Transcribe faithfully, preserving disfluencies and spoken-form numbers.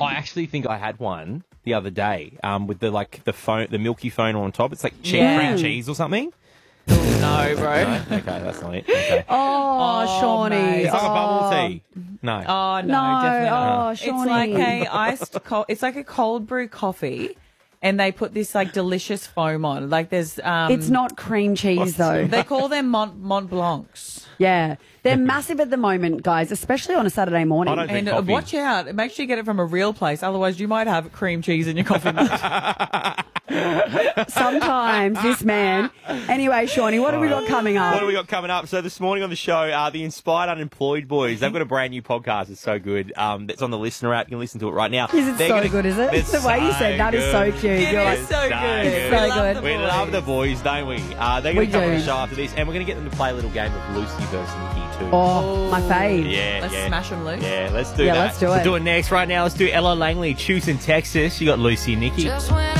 I actually think I had one the other day um, with the like the phone, the milky phone on top. It's like cheap Yeah. cream cheese or something. No, bro. No? Okay, that's not it. Okay. Oh, Oh, Shawnee. mate. It's like a bubble Oh. tea. No. Oh, no, No, definitely not. oh, It's Shawnee. like a iced, co- it's like a cold brew coffee, and they put this like delicious foam on. Like there's, um, It's not cream cheese, though. They call them Mont Mont Blancs. Yeah. They're massive at the moment, guys, especially on a Saturday morning. I don't drink And uh, coffee. watch out! Make sure you get it from a real place, otherwise you might have cream cheese in your coffee mug. Sometimes this man. Anyway, Shawnee, what have we got coming up? What do we got coming up? So this morning on the show, uh, the Inspired Unemployed Boys, they've got a brand new podcast. It's so good. Um, it's on the Listener app. You can listen to it right now. Is it They're so gonna- good, is it? It's The way you so said that is so good. cute. It You're is like, so so good. good. So We love good. the We boys. love the boys, don't we? Uh, they're We going to come on the do. show after this, and we're going to get them to play a little game of Lucy versus Nikki too. oh, my fave. Yeah, Let's yeah. smash 'em loose. Yeah, let's do Yeah, that. let's do We'll it. do it next. Right now, let's do Ella Langley, Choose in Texas. You got Lucy and Nikki. Just when